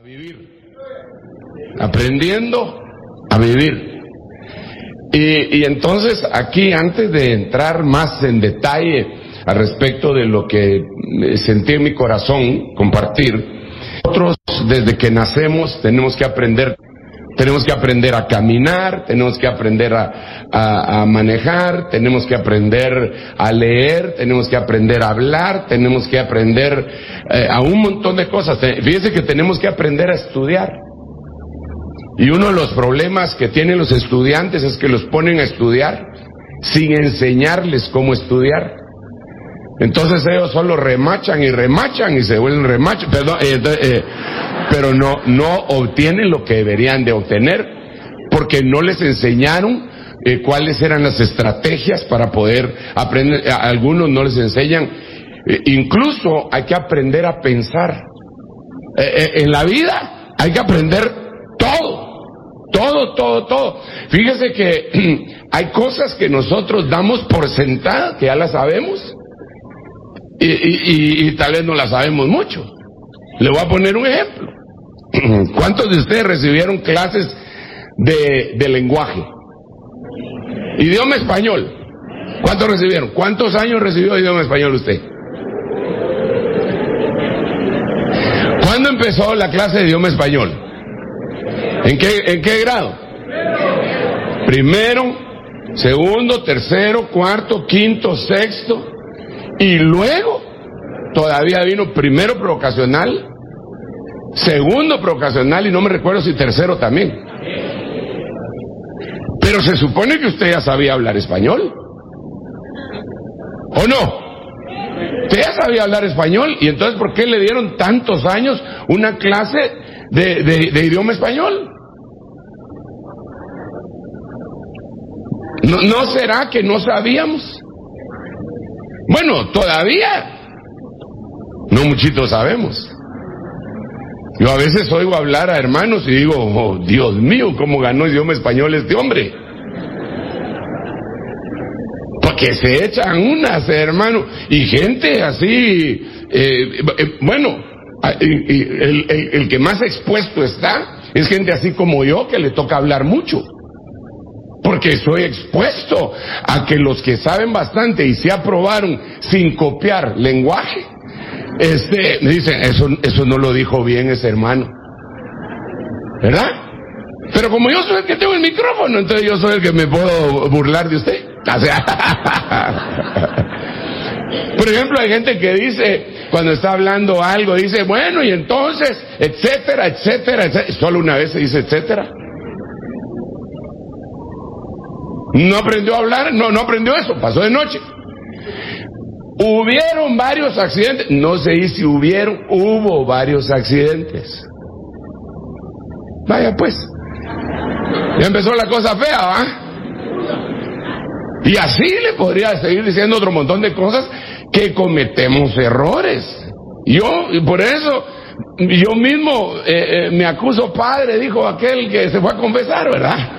vivir, aprendiendo a vivir. Y entonces aquí, antes de entrar más en detalle al respecto de lo que sentí en mi corazón compartir, nosotros desde que nacemos tenemos que aprender a caminar, tenemos que aprender a manejar, tenemos que aprender a leer, tenemos que aprender a hablar, tenemos que aprender a un montón de cosas. Fíjense que tenemos que aprender a estudiar. Y uno de los problemas que tienen los estudiantes es que los ponen a estudiar sin enseñarles cómo estudiar. Entonces ellos solo remachan y se vuelven remachos, pero no obtienen lo que deberían de obtener, porque no les enseñaron cuáles eran las estrategias para poder aprender. A algunos no les enseñan, incluso hay que aprender a pensar. En la vida hay que aprender todo. Fíjese que hay cosas que nosotros damos por sentada, que ya las sabemos, y tal vez no las sabemos mucho. Le voy a poner un ejemplo. ¿Cuántos de ustedes recibieron clases de lenguaje? Idioma español. ¿Cuántos recibieron? ¿Cuántos años recibió idioma español usted? ¿Cuándo empezó la clase de idioma español? ¿En qué grado? Primero, segundo, tercero, cuarto, quinto, sexto, y luego todavía vino primero prevocacional, segundo prevocacional y no me recuerdo si tercero también. Pero se supone que usted ya sabía hablar español, ¿o no? Usted ya sabía hablar español, y entonces ¿por qué le dieron tantos años una clase de idioma español? ¿No será que no sabíamos? Bueno, todavía no muchitos sabemos. Yo a veces oigo hablar a hermanos y digo, oh, Dios mío, ¿cómo ganó idioma español este hombre? Porque se echan unas, hermano, y gente así, el que más expuesto está es gente así como yo, que le toca hablar mucho. Porque soy expuesto a que los que saben bastante y se aprobaron sin copiar lenguaje, me dicen, eso no lo dijo bien ese hermano, ¿verdad? Pero como yo soy el que tengo el micrófono, entonces yo soy el que me puedo burlar de usted. O sea, por ejemplo, hay gente que dice, cuando está hablando algo, dice, bueno, y entonces, etcétera. Solo una vez se dice etcétera. No aprendió a hablar, no aprendió eso, pasó de noche. Hubieron varios accidentes, no se dice si hubo varios accidentes. Vaya pues, ya empezó la cosa fea, ¿va? Y así le podría seguir diciendo otro montón de cosas, que cometemos errores. Y por eso, yo mismo me acuso padre, dijo aquel que se fue a confesar, ¿verdad?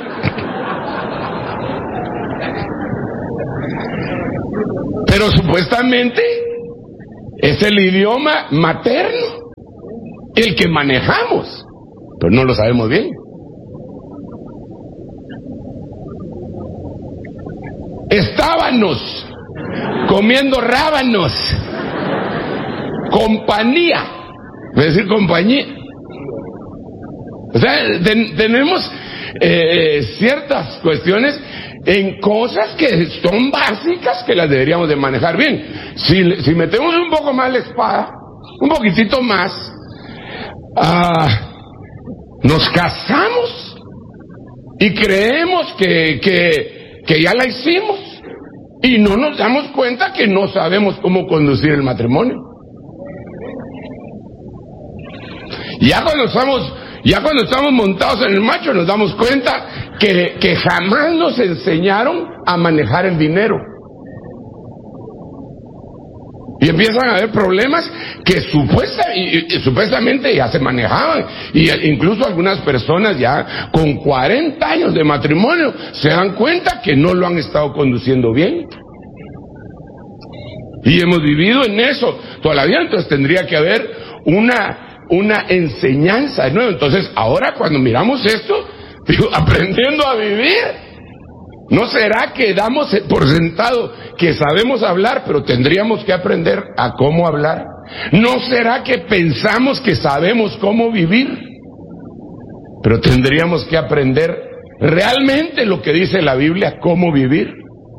Pero supuestamente es el idioma materno el que manejamos, pero no lo sabemos bien. Estábamos comiendo rábanos, compañía, es decir, compañía. O sea, tenemos ciertas cuestiones en cosas que son básicas, que las deberíamos de manejar bien. Si metemos un poco más la espada, un poquitito más, nos casamos y creemos que ya la hicimos y no nos damos cuenta que no sabemos cómo conducir el matrimonio. Ya cuando estamos montados en el macho nos damos cuenta que jamás nos enseñaron a manejar el dinero. Y empiezan a haber problemas que supuestamente ya se manejaban. Y incluso algunas personas ya con 40 años de matrimonio se dan cuenta que no lo han estado conduciendo bien. Y hemos vivido en eso toda la vida. Entonces tendría que haber una enseñanza de nuevo. Entonces, ahora cuando miramos esto, digo, aprendiendo a vivir. ¿No será que damos por sentado que sabemos hablar, pero tendríamos que aprender a cómo hablar? ¿No será que pensamos que sabemos cómo vivir, pero tendríamos que aprender realmente lo que dice la Biblia, cómo vivir?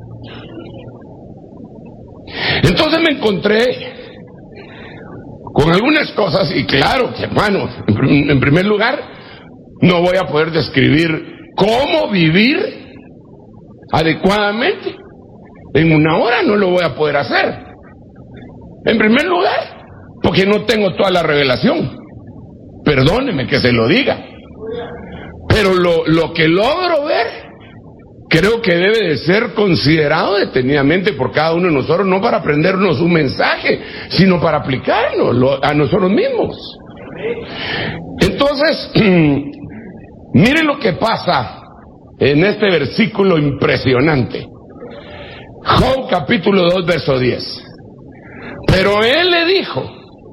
Entonces me encontré con algunas cosas, y claro, hermano, en primer lugar, no voy a poder describir cómo vivir adecuadamente. En una hora no lo voy a poder hacer. En primer lugar, porque no tengo toda la revelación. Perdóneme que se lo diga. Pero lo que logro ver, creo que debe de ser considerado detenidamente por cada uno de nosotros, no para aprendernos un mensaje, sino para aplicarnos a nosotros mismos. Entonces, miren lo que pasa en este versículo impresionante. Job capítulo 2 verso 10. Pero él le dijo: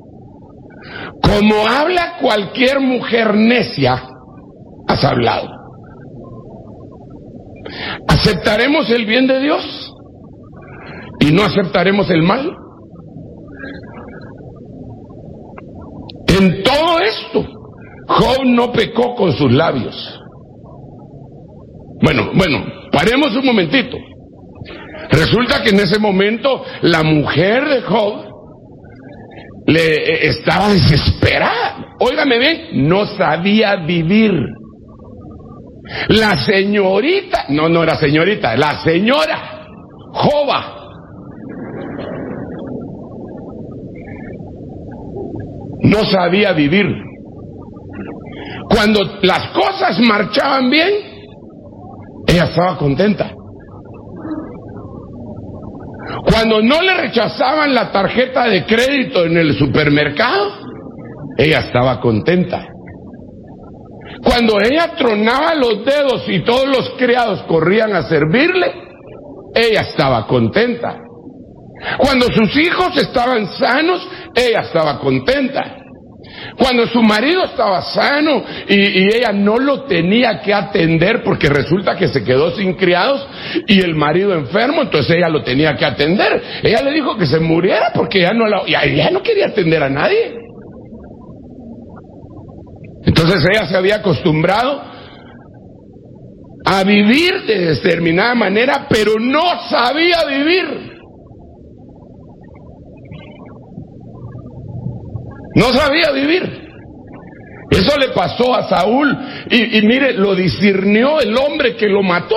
como habla cualquier mujer necia, has hablado. ¿Aceptaremos el bien de Dios y no aceptaremos el mal? En todo esto, Job no pecó con sus labios. Bueno, paremos un momentito. Resulta que en ese momento la mujer de Job estaba desesperada. Óigame bien, no sabía vivir. La señorita, no era señorita, la señora Joba no sabía vivir. Cuando las cosas marchaban bien, ella estaba contenta. Cuando no le rechazaban la tarjeta de crédito en el supermercado, ella estaba contenta. Cuando ella tronaba los dedos y todos los criados corrían a servirle, ella estaba contenta. Cuando sus hijos estaban sanos, ella estaba contenta. Cuando su marido estaba sano y ella no lo tenía que atender porque resulta que se quedó sin criados y el marido enfermo, entonces ella lo tenía que atender. Ella le dijo que se muriera porque ya no quería atender a nadie. Entonces ella se había acostumbrado a vivir de determinada manera, pero no sabía vivir. No sabía vivir. Eso le pasó a Saúl y mire, lo discernió el hombre que lo mató,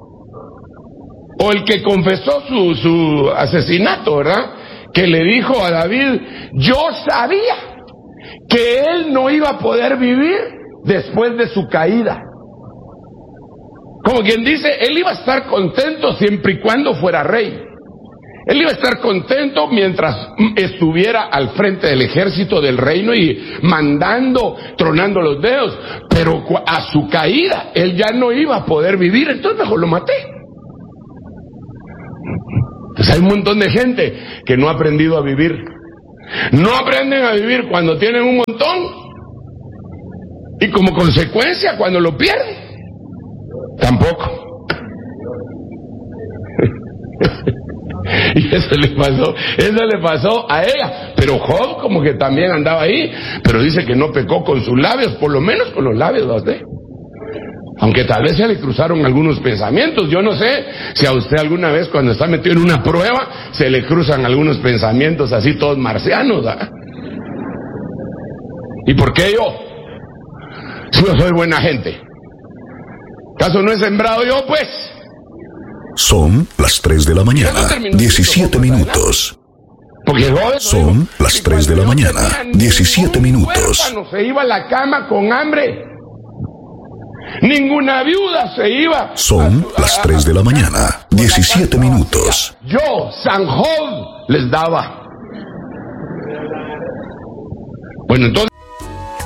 o el que confesó su asesinato, ¿verdad? Que le dijo a David: yo sabía que él no iba a poder vivir después de su caída. Como quien dice, él iba a estar contento siempre y cuando fuera rey. Él iba a estar contento mientras estuviera al frente del ejército del reino y mandando, tronando los dedos. Pero a su caída, él ya no iba a poder vivir, entonces mejor lo maté. Entonces hay un montón de gente que no ha aprendido a vivir. No aprenden a vivir cuando tienen un montón y como consecuencia cuando lo pierden. Tampoco. Y eso le pasó a ella. Pero Job como que también andaba ahí, pero dice que no pecó con sus labios, por lo menos con los labios los de. Aunque tal vez se le cruzaron algunos pensamientos. Yo no sé si a usted alguna vez cuando está metido en una prueba se le cruzan algunos pensamientos así todos marcianos, ¿verdad? ¿Y por qué yo? Si yo soy buena gente. ¿Acaso no he sembrado yo, pues? Son las 3 de la mañana, 17 minutos. Son las 3 de la mañana, 17 minutos. Se iba a la cama con hambre. Ninguna viuda se iba. Son las 3 de la mañana, 17 minutos. Yo, San Job, les daba. Bueno, entonces